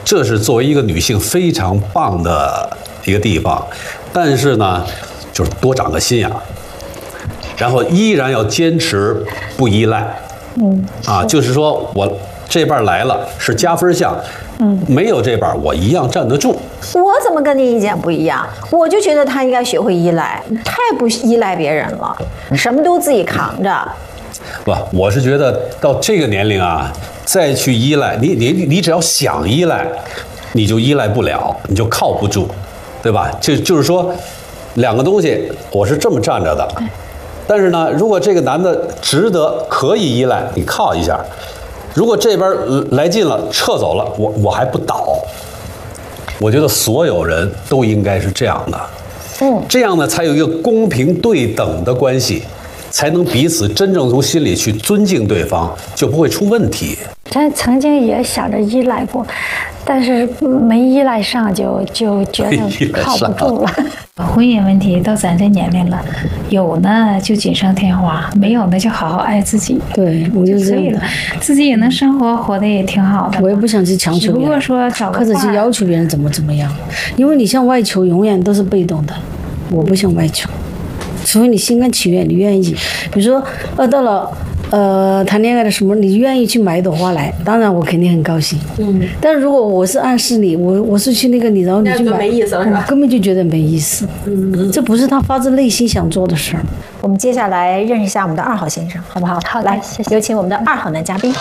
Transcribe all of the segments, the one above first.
这是作为一个女性非常棒的一个地方。但是呢，就是多长个心眼儿，然后依然要坚持不依赖。就是说我这半来了是加分项，没有这半我一样站得住。 我怎么跟你意见不一样？我就觉得他应该学会依赖，太不依赖别人了，什么都自己扛着。 不，我是觉得到这个年龄啊，再去依赖你只要想依赖，你就依赖不了，你就靠不住，对吧？就是说，两个东西我是这么站着的，但是呢，如果这个男的值得可以依赖，你靠一下；如果这边来劲了，撤走了，我还不倒。我觉得所有人都应该是这样的，这样呢才有一个公平对等的关系，才能彼此真正从心里去尊敬对方，就不会出问题。 他曾经也想着依赖过，但是没依赖上就觉得靠不住了。 婚姻问题到咱这年龄了，有呢就锦上添花，没有呢就好好爱自己。 对，我就可以了，自己也能生活，活得也挺好的。 我也不想去强求别人， 如果说找个或者去要求别人怎么样，因为你向外求永远都是被动的，我不向外求，除非你心甘情愿，你愿意。比如说，到了。谈恋爱的什么，你愿意去买一朵花来，当然我肯定很高兴。但是如果我是暗示你，我是去那个你，然后你去买， 没意思了是吧？ 我根本就觉得没意思。这不是他发自内心想做的事儿。 我们接下来认识一下我们的2号先生，好不好？ 好， 来， 谢谢。 有请我们的2号男嘉宾。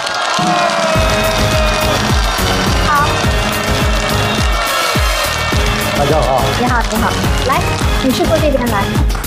好， 大家好。 你好，你好。来，女士坐这边来。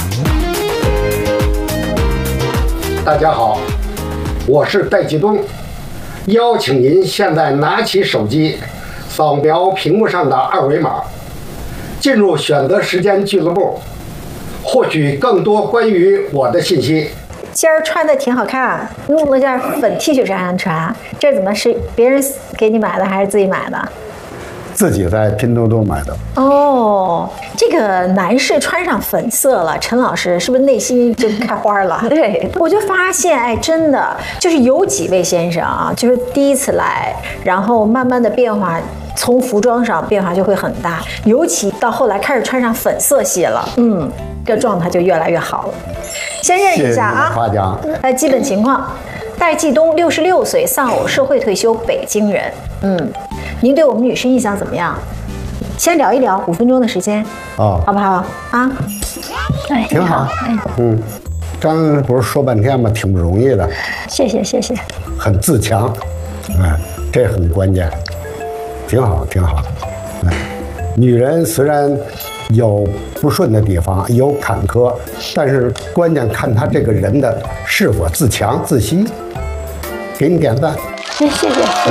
大家好，我是戴继东，邀请您现在拿起手机，扫描屏幕上的2维码，进入选择时间俱乐部，获取更多关于我的信息。 今儿穿的挺好看，弄了件粉 T 恤衫穿，这怎么是别人给你买的还是自己买的？ 自己在拼多多买的。 哦，这个男士穿上粉色了，陈老师是不是内心就开花了？对，我就发现，哎，真的就是有几位先生啊，就是第一次来，然后慢慢的变化，从服装上变化就会很大，尤其到后来开始穿上粉色系了，这状态就越来越好了。先认识一下啊， 夸奖。 基本情况。戴继东，66岁，丧偶，社会退休，北京人。您对我们女士印象怎么样？先聊一聊，5分钟的时间，好不好啊？ 挺好。刚不是说半天吗？挺不容易的。 谢谢。 很自强，这很关键，挺好。女人虽然有不顺的地方，有坎坷，但是关键看她这个人的是否自强自信。给你点赞。 谢谢。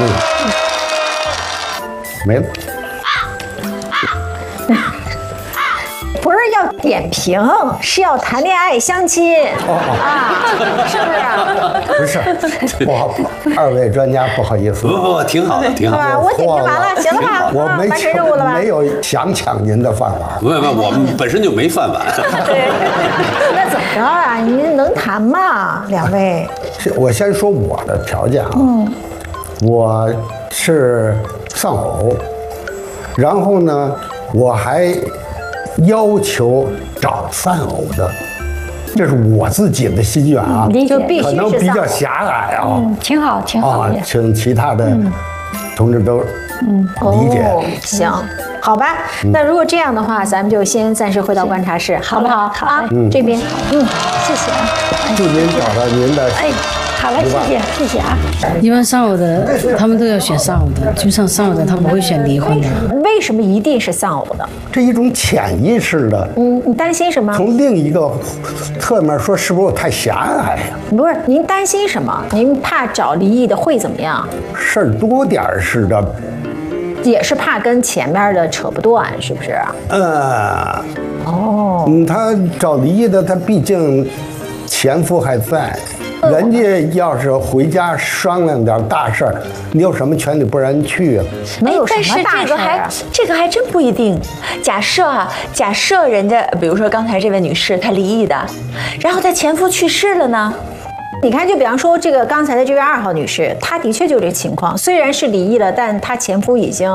没了。 不是要点评，是要谈恋爱相亲是不是？不好，2位专家不好意思。 不，挺好的。 我点评完了，行了吧？ 我完成任务了吧？ 没有想抢您的饭碗。 不，我们本身就没饭碗。 那怎么着啊？您能谈吗？2位？ 我先说我的条件啊。我是丧偶，然后呢，我还要求找丧偶的，这是我自己的心愿啊， 就必须是可能比较狭隘啊。 挺好。 请其他的同志都理解。 行，好吧。那如果这样的话，咱们就先暂时回到观察室，好不好？ 好， 这边， 谢谢。 祝您找到您的。 好了，谢谢啊。 一般丧偶的，他们都要选丧偶的，就像丧偶的，他不会选离婚的。 为什么一定是丧偶的？ 这一种潜意识的。 你担心什么？ 从另一个侧面说，是不是我太狭隘呀？ 不是，您担心什么？您怕找离异的会怎么样？ 事儿多点儿似的。 也是怕跟前面的扯不断，是不是？ 他找离异的，他毕竟前夫还在。人家要是回家商量点大事儿，你有什么权利不让人去啊？ 没有什么大事儿， 这个还真不一定。假设人家，比如说刚才这位女士她离异的，然后她前夫去世了呢？ 你看，就比方说这个刚才的这位2号女士，她的确就这情况，虽然是离异了，但她前夫已经